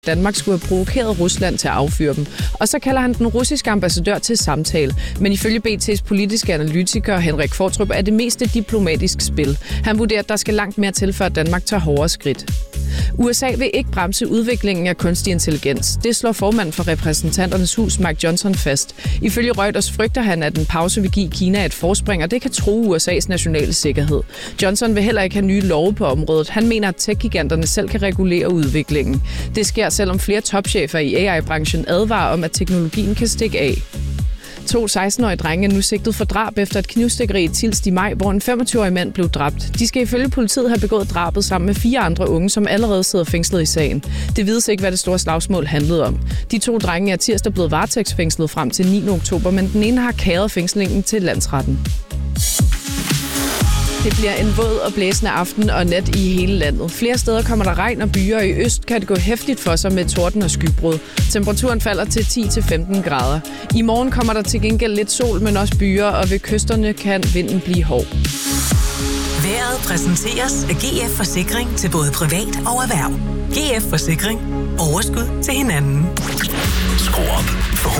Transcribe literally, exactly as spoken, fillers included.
Danmark skulle have provokeret Rusland til at affyre dem. Og så kalder han den russiske ambassadør til samtale. Men ifølge B T's politiske analytiker Henrik Fortrup er det meste diplomatisk spil. Han vurderer, at der skal langt mere til, før Danmark tager hårdere skridt. U S A vil ikke bremse udviklingen af kunstig intelligens. Det slår formanden for repræsentanternes hus, Mike Johnson, fast. Ifølge Reuters frygter han, at en pause vil give Kina et forspring, og det kan true U S A's nationale sikkerhed. Johnson vil heller ikke have nye love på området. Han mener, at tech-giganterne selv kan regulere udviklingen. Det sker, selvom flere topchefer i A I-branchen advarer om, at teknologien kan stikke af. To seksten-årige drenge er nu sigtet for drab efter et knivstikkeri i Tilst i maj, hvor en femogtyve-årig mand blev dræbt. De skal ifølge politiet have begået drabet sammen med fire andre unge, som allerede sidder fængslet i sagen. Det vides ikke, hvad det store slagsmål handlede om. De to drenge er tirsdag blevet varetægtsfængslet frem til niende oktober, men den ene har kæret fængslingen til landsretten. Det bliver en våd og blæsende aften og nat i hele landet. Flere steder kommer der regn og byer, og i øst kan det gå heftigt for sig med torden og skybrud. Temperaturen falder til ti til femten grader. I morgen kommer der til gengæld lidt sol, men også byer, og ved kysterne kan vinden blive hård. Vejret præsenteres af G F Forsikring til både privat og erhverv. G F Forsikring. Overskud til hinanden. Skru op for